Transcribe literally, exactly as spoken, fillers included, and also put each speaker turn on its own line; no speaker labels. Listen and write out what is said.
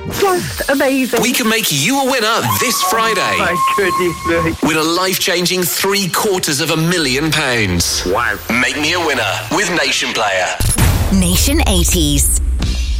Just amazing.
We can make you a winner this Friday.
Oh, my goodness me.
Win a life-changing three quarters of a million pounds.
Wow.
Make me a winner with Nation Player.
Nation eighties.